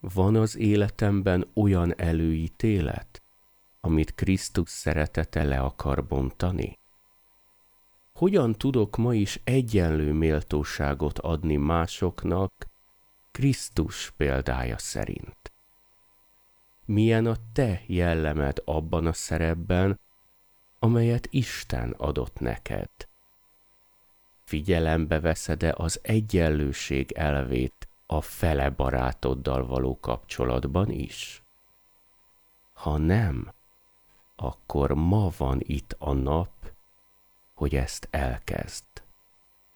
Van az életemben olyan előítélet, amit Krisztus szeretete le akar bontani? Hogyan tudok ma is egyenlő méltóságot adni másoknak Krisztus példája szerint? Milyen a te jellemed abban a szerepben, amelyet Isten adott neked? Figyelembe veszed-e az egyenlőség elvét a fele barátoddal való kapcsolatban is? Ha nem, akkor ma van itt a nap, hogy ezt elkezd.